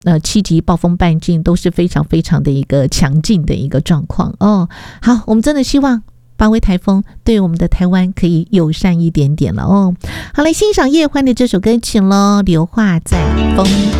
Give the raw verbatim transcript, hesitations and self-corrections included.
呃七级暴风半径都是非常非常的一个强劲的一个状况哦。好，我们真的希望八威台风对我们的台湾可以友善一点点了哦。好，来欣赏叶欢的这首歌曲咯，《硫化在风中》。